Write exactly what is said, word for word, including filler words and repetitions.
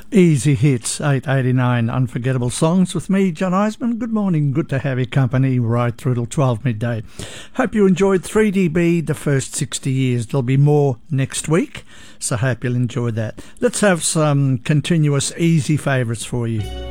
Easy Hits, eight eighty-nine Unforgettable Songs with me, John Eisman. Good morning, good to have your company right through till twelve midday. Hope you enjoyed three D B the first sixty years. There'll be more next week, so hope you'll enjoy that. Let's have some continuous easy favourites for you.